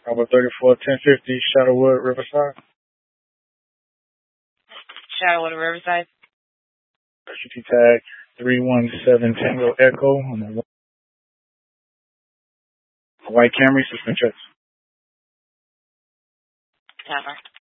Bravo 34, 1050, Shadowwood, Riverside. Shadowwood, Riverside. Specialty tag 317 Tango Echo on the white Camry, suspend checks. Never.